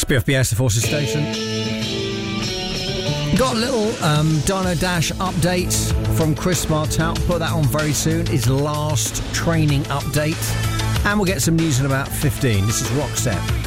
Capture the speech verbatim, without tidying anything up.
B F B S, the Forces Station. Got a little um, Dino Dash update from Chris Martel. Put that on very soon. His last training update. And we'll get some news in about fifteen. This is Rockstep.